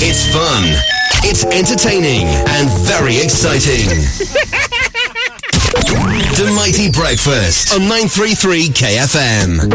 It's fun, it's entertaining, and very exciting. The Mighty Breakfast on 933 KFM.